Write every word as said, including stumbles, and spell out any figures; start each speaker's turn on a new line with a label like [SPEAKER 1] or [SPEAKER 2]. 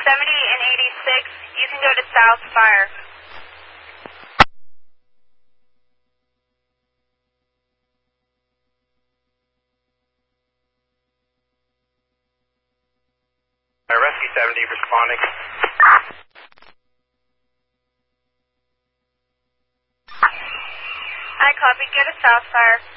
[SPEAKER 1] seventy and eighty-six, you can go to South Fire.
[SPEAKER 2] Rescue seventy responding.
[SPEAKER 1] I copy, go to South Fire.